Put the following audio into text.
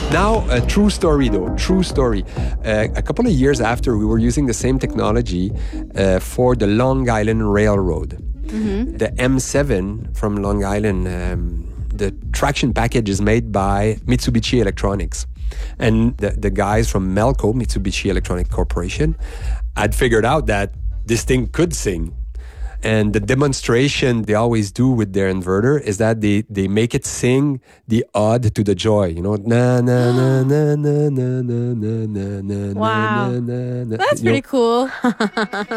Now, a true story though, true story. A couple of years after, we were using the same technology for the Long Island Railroad. The M7 from Long Island, the traction package is made by Mitsubishi Electronics. And the guys from Melco, Mitsubishi Electronic Corporation, had figured out that this thing could sing. And the demonstration they always do with their inverter is that they make it sing the ode to the joy. You know, na na na na na na na na na Wow. na na. That's You know, pretty cool.